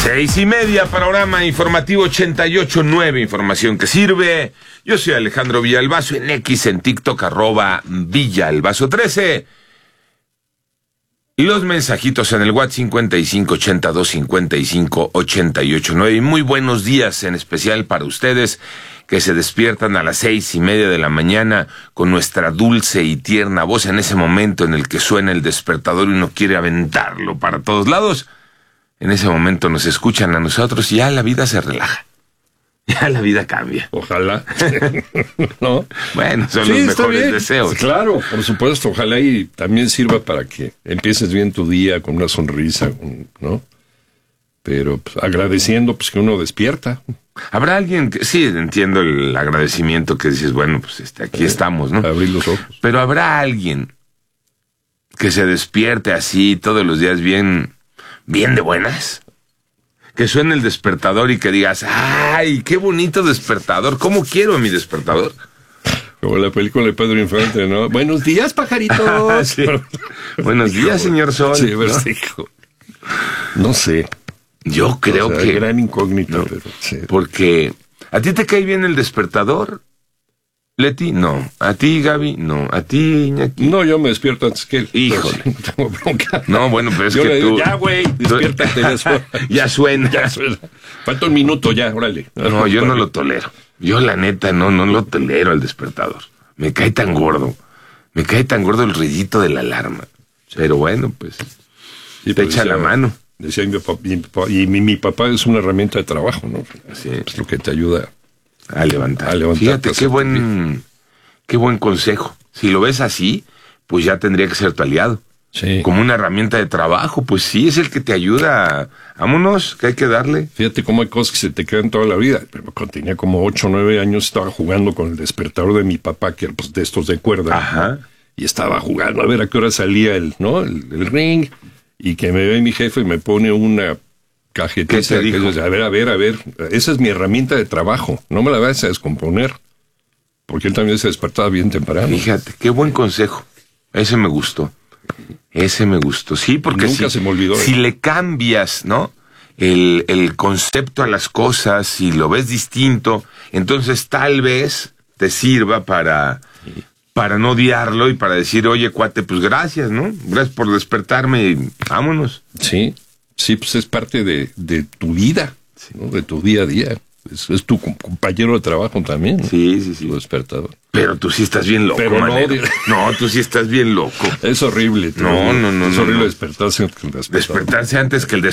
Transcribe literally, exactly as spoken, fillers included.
Seis y media, panorama informativo ochenta y ocho nueve, información que sirve. Yo soy Alejandro Villalbazo, en X, en TikTok, arroba Villalbazo trece. Y los mensajitos en el WhatsApp cincuenta y cinco ochenta y dos cincuenta y cinco ochenta y ocho nueve. Y muy buenos días, en especial para ustedes que se despiertan a las seis y media de la mañana con nuestra dulce y tierna voz en ese momento en el que suena el despertador y uno quiere aventarlo para todos lados. En ese momento nos escuchan a nosotros y ya la vida se relaja. Ya la vida cambia. Ojalá. ¿No? Bueno, son sí, los mejores bien. deseos. Claro, por supuesto. Ojalá y también sirva para que empieces bien tu día con una sonrisa, ¿no? Pero pues, agradeciendo pues que uno despierta. Habrá alguien que, sí, entiendo el agradecimiento que dices, bueno, pues este, aquí eh, estamos, ¿no? Abrir los ojos. Pero habrá alguien que se despierte así todos los días bien, bien de buenas. Que suene el despertador y que digas, ¡ay, qué bonito despertador! ¿Cómo quiero mi despertador? Como la película de Pedro Infante, ¿no? Buenos días, pajaritos. Sí. Buenos días, señor Sol. Sí, ¿no? vertigo. No sé. Yo creo o sea, que... gran incógnita, no, pero sí. Porque, ¿a ti te cae bien el despertador, Leti? No. ¿A ti, Gaby? No. ¿A ti, Iñaki? No, yo me despierto antes que él. Híjole. No tengo bronca. No, bueno, pero es yo que le digo, tú... ya, güey, despiértate. Ya suena. ya suena. Ya suena. Falta un minuto ya, órale. No, yo no lo tolero. Yo, la neta, no, no lo tolero al despertador. Me cae tan gordo. Me cae tan gordo el ruidito de la alarma. Sí. Pero bueno, pues, sí, te echa decía, la mano. Decía mi papá, mi papá, y mi, mi papá es una herramienta de trabajo, ¿no? Sí. Es lo que te ayuda a levantar. A levantar Fíjate, qué buen, qué buen consejo. Si lo ves así, pues ya tendría que ser tu aliado. Sí. Como una herramienta de trabajo, pues sí, es el que te ayuda. Vámonos, que hay que darle. Fíjate cómo hay cosas que se te quedan toda la vida. Pero cuando tenía como ocho o nueve años, estaba jugando con el despertador de mi papá, que era pues, de estos de cuerda. Ajá. ¿no? Y estaba jugando a ver a qué hora salía el, ¿no? el, el ring. Y que me ve mi jefe y me pone una cajetita. ¿Qué te dijo? Que dice, a ver, a ver, a ver. Esa es mi herramienta de trabajo. No me la vayas a descomponer. Porque él también se despertaba bien temprano. Fíjate, qué buen consejo. Ese me gustó. Ese me gustó. Sí, porque nunca si, se me olvidó. Si eh. le cambias, ¿no? El, el concepto a las cosas, si lo ves distinto, entonces tal vez te sirva para, para no odiarlo y para decir, oye, cuate, pues gracias, ¿no? Gracias por despertarme y vámonos. Sí, sí, pues es parte de, de tu vida, ¿no? De tu día a día. Es, es tu compañero de trabajo también, ¿no? Sí, sí, sí. Tu despertador. Pero tú sí estás bien loco, Pero manero. no, no, tú sí estás bien loco. Es horrible. No, no, no. Es no, horrible no. despertarse antes que el despertador. Despertarse antes que el despertador.